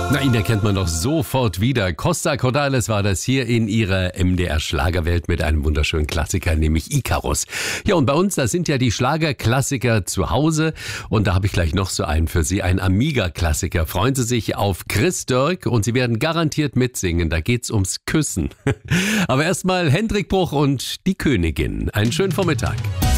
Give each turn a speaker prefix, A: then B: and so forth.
A: Na, ihn erkennt man doch sofort wieder. Costa Cordalis war das hier in ihrer MDR-Schlagerwelt mit einem wunderschönen Klassiker, nämlich Icarus. Ja, und bei uns, da sind ja die Schlagerklassiker zu Hause. Und da habe ich gleich noch so einen für Sie, ein Amiga-Klassiker. Freuen Sie sich auf Chris Dirk und Sie werden garantiert mitsingen. Da geht's ums Küssen. Aber erstmal Hendrik Bruch und die Königin. Einen schönen Vormittag.